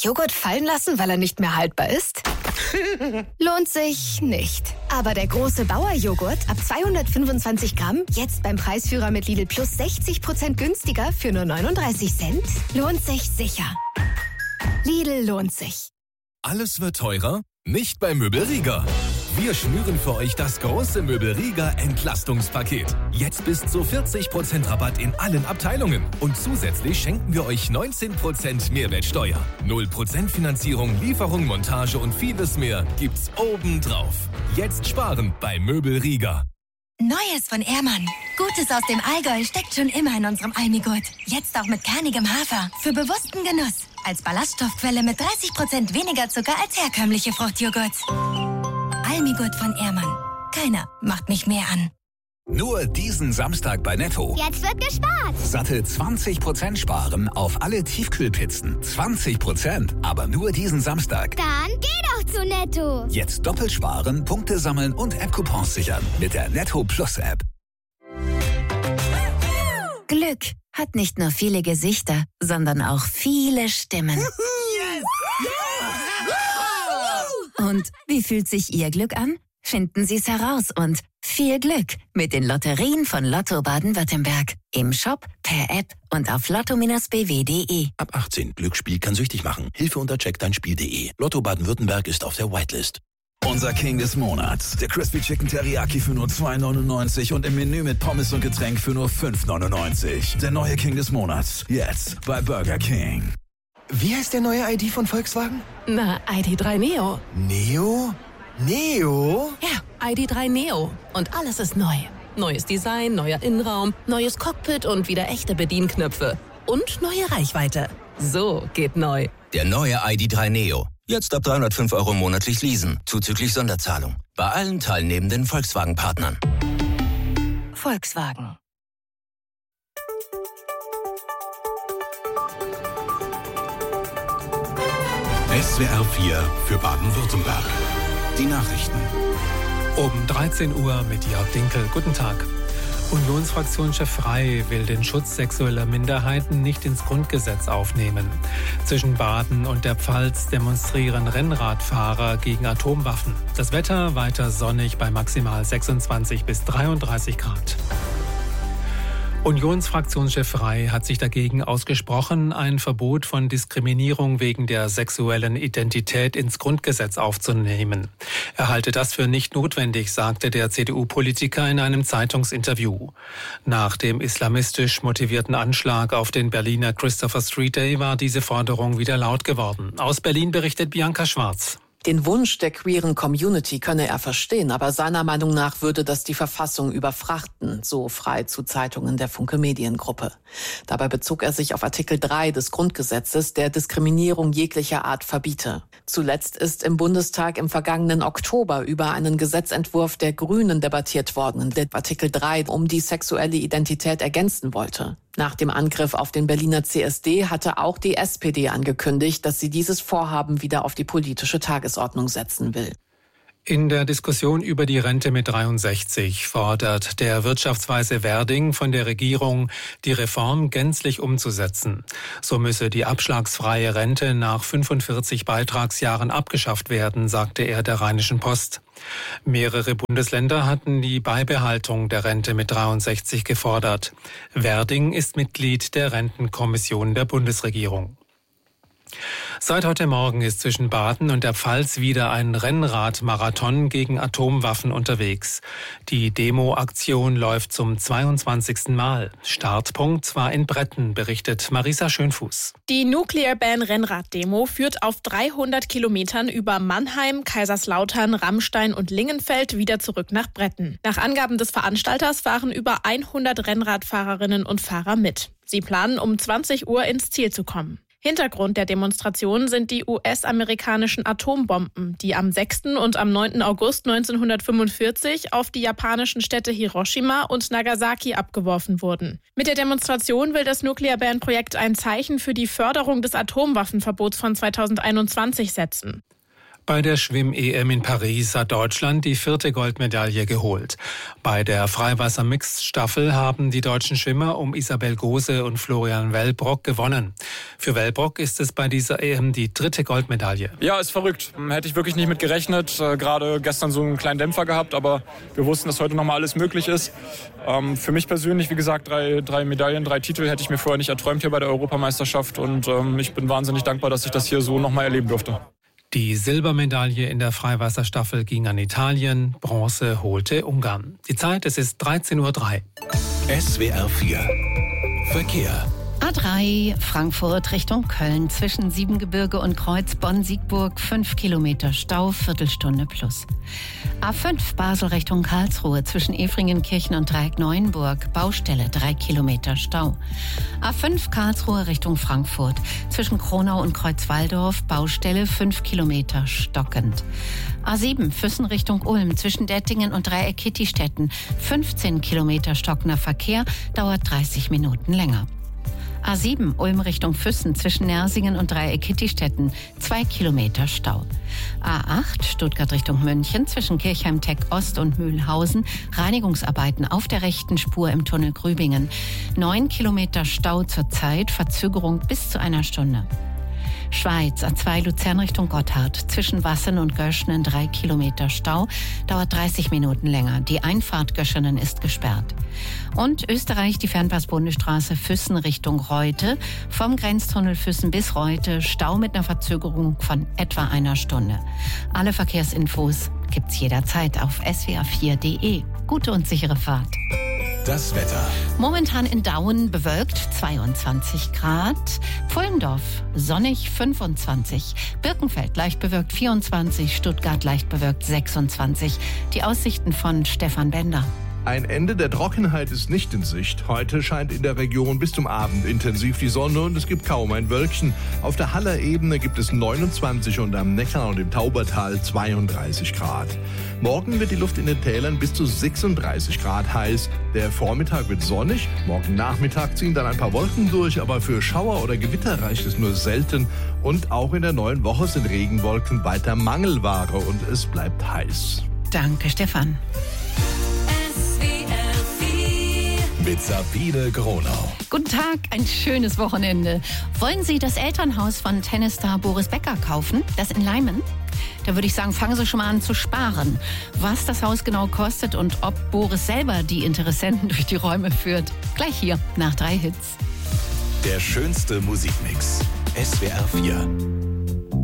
Joghurt fallen lassen, weil er nicht mehr haltbar ist? Lohnt sich nicht. Aber der große Bauer-Joghurt ab 225 Gramm, jetzt beim Preisführer mit Lidl Plus 60% günstiger für nur 39 Cent, lohnt sich sicher. Lidl lohnt sich. Alles wird teurer? Nicht bei Möbel Rieger. Wir schnüren für euch das große Möbel Rieger Entlastungspaket. Jetzt bis zu 40% Rabatt in allen Abteilungen. Und zusätzlich schenken wir euch 19% Mehrwertsteuer. 0% Finanzierung, Lieferung, Montage und vieles mehr gibt's obendrauf. Jetzt sparen bei Möbel Rieger. Neues von Ehrmann. Gutes aus dem Allgäu steckt schon immer in unserem Almigurt. Jetzt auch mit kernigem Hafer. Für bewussten Genuss. Als Ballaststoffquelle mit 30% weniger Zucker als herkömmliche Fruchtjoghurts. Almigurt von Ehrmann. Keiner macht mich mehr an. Nur diesen Samstag bei Netto. Jetzt wird gespart. Satte 20% sparen auf alle Tiefkühlpizzen. 20%, aber nur diesen Samstag. Dann geh doch zu Netto. Jetzt doppelt sparen, Punkte sammeln und App-Coupons sichern mit der Netto Plus App. Glück hat nicht nur viele Gesichter, sondern auch viele Stimmen. Und wie fühlt sich Ihr Glück an? Finden Sie es heraus und viel Glück mit den Lotterien von Lotto Baden-Württemberg. Im Shop, per App und auf lotto-bw.de. Ab 18. Glücksspiel kann süchtig machen. Hilfe unter checkdeinspiel.de. Lotto Baden-Württemberg ist auf der Whitelist. Unser King des Monats. Der Crispy Chicken Teriyaki für nur 2,99 und im Menü mit Pommes und Getränk für nur 5,99. Der neue King des Monats. Jetzt bei Burger King. Wie heißt der neue ID von Volkswagen? Na, ID.3 Neo. Neo? Neo? Ja, ID.3 Neo. Und alles ist neu. Neues Design, neuer Innenraum, neues Cockpit und wieder echte Bedienknöpfe. Und neue Reichweite. So geht neu. Der neue ID.3 Neo. Jetzt ab 305 € monatlich leasen, zuzüglich Sonderzahlung. Bei allen teilnehmenden Volkswagen-Partnern. Volkswagen. SWR 4 für Baden-Württemberg. Die Nachrichten. Um 13 Uhr mit Jörg Dinkel. Guten Tag. Unionsfraktionschef Frey will den Schutz sexueller Minderheiten nicht ins Grundgesetz aufnehmen. Zwischen Baden und der Pfalz demonstrieren Rennradfahrer gegen Atomwaffen. Das Wetter weiter sonnig bei maximal 26 bis 33 Grad. Unionsfraktionschef Frey hat sich dagegen ausgesprochen, ein Verbot von Diskriminierung wegen der sexuellen Identität ins Grundgesetz aufzunehmen. Er halte das für nicht notwendig, sagte der CDU-Politiker in einem Zeitungsinterview. Nach dem islamistisch motivierten Anschlag auf den Berliner Christopher Street Day war diese Forderung wieder laut geworden. Aus Berlin berichtet Bianca Schwarz. Den Wunsch der queeren Community könne er verstehen, aber seiner Meinung nach würde das die Verfassung überfrachten, so Frey zu Zeitungen der Funke Mediengruppe. Dabei bezog er sich auf Artikel 3 des Grundgesetzes, der Diskriminierung jeglicher Art verbiete. Zuletzt ist im Bundestag im vergangenen Oktober über einen Gesetzentwurf der Grünen debattiert worden, der Artikel 3 um die sexuelle Identität ergänzen wollte. Nach dem Angriff auf den Berliner CSD hatte auch die SPD angekündigt, dass sie dieses Vorhaben wieder auf die politische Tagesordnung setzen will. In der Diskussion über die Rente mit 63 fordert der Wirtschaftsweise Werding von der Regierung, die Reform gänzlich umzusetzen. So müsse die abschlagsfreie Rente nach 45 Beitragsjahren abgeschafft werden, sagte er der Rheinischen Post. Mehrere Bundesländer hatten die Beibehaltung der Rente mit 63 gefordert. Werding ist Mitglied der Rentenkommission der Bundesregierung. Seit heute Morgen ist zwischen Baden und der Pfalz wieder ein Rennradmarathon gegen Atomwaffen unterwegs. Die Demo-Aktion läuft zum 22. Mal. Startpunkt war in Bretten, berichtet Marisa Schönfuß. Die Nuclear Ban Rennrad-Demo führt auf 300 Kilometern über Mannheim, Kaiserslautern, Rammstein und Lingenfeld wieder zurück nach Bretten. Nach Angaben des Veranstalters fahren über 100 Rennradfahrerinnen und Fahrer mit. Sie planen, um 20 Uhr ins Ziel zu kommen. Hintergrund der Demonstration sind die US-amerikanischen Atombomben, die am 6. und am 9. August 1945 auf die japanischen Städte Hiroshima und Nagasaki abgeworfen wurden. Mit der Demonstration will das Nuclear Ban-Projekt ein Zeichen für die Förderung des Atomwaffenverbots von 2021 setzen. Bei der Schwimm-EM in Paris hat Deutschland die 4. Goldmedaille geholt. Bei der Freiwasser-Mixed-Staffel haben die deutschen Schwimmer um Isabel Gose und Florian Wellbrock gewonnen. Für Wellbrock ist es bei dieser EM die 3. Goldmedaille. Ja, ist verrückt. Hätte ich wirklich nicht mit gerechnet. Gerade gestern so einen kleinen Dämpfer gehabt, aber wir wussten, dass heute nochmal alles möglich ist. Für mich persönlich, wie gesagt, 3 Medaillen, 3 Titel hätte ich mir vorher nicht erträumt hier bei der Europameisterschaft. Und ich bin wahnsinnig dankbar, dass ich das hier so nochmal erleben durfte. Die Silbermedaille in der Freiwasserstaffel ging an Italien, Bronze holte Ungarn. Die Zeit, es ist 13:03 Uhr. SWR 4 Verkehr. A3 Frankfurt Richtung Köln zwischen Siebengebirge und Kreuz Bonn-Siegburg 5 Kilometer Stau, Viertelstunde plus. A5 Basel Richtung Karlsruhe zwischen Efringenkirchen und Dreieck-Neuenburg, Baustelle 3 Kilometer Stau. A5 Karlsruhe Richtung Frankfurt zwischen Kronau und Kreuzwaldorf, Baustelle 5 Kilometer stockend. A7 Füssen Richtung Ulm zwischen Dettingen und Dreieck-Kittistetten 15 Kilometer stockender Verkehr, dauert 30 Minuten länger. A7 Ulm Richtung Füssen zwischen Nersingen und Dreieck-Kittistetten 2 Kilometer Stau. A8 Stuttgart Richtung München zwischen Kirchheim-Teck Ost und Mühlhausen Reinigungsarbeiten auf der rechten Spur im Tunnel Grübingen. 9 Kilometer Stau zurzeit, Verzögerung bis zu einer Stunde. Schweiz, A2 Luzern Richtung Gotthard, zwischen Wassen und Göschenen 3 Kilometer Stau, dauert 30 Minuten länger. Die Einfahrt Göschenen ist gesperrt. Und Österreich, die Fernpass-Bundesstraße Füssen Richtung Reute, vom Grenztunnel Füssen bis Reute, Stau mit einer Verzögerung von etwa einer Stunde. Alle Verkehrsinfos gibt's jederzeit auf swr4.de. Gute und sichere Fahrt. Das Wetter. Momentan in Dauen bewölkt 22 Grad, Pfullendorf sonnig 25, Birkenfeld leicht bewölkt 24, Stuttgart leicht bewölkt 26. Die Aussichten von Stefan Bender. Ein Ende der Trockenheit ist nicht in Sicht. Heute scheint in der Region bis zum Abend intensiv die Sonne und es gibt kaum ein Wölkchen. Auf der Haller Ebene gibt es 29 und am Neckar und im Taubertal 32 Grad. Morgen wird die Luft in den Tälern bis zu 36 Grad heiß. Der Vormittag wird sonnig, morgen Nachmittag ziehen dann ein paar Wolken durch, aber für Schauer oder Gewitter reicht es nur selten. Und auch in der neuen Woche sind Regenwolken weiter Mangelware und es bleibt heiß. Danke, Stefan. Mit Sabine Gronau. Guten Tag, ein schönes Wochenende. Wollen Sie das Elternhaus von Tennisstar Boris Becker kaufen, das in Leimen? Da würde ich sagen, fangen Sie schon mal an zu sparen. Was das Haus genau kostet und ob Boris selber die Interessenten durch die Räume führt. Gleich hier, nach 3 Hits. Der schönste Musikmix. SWR 4.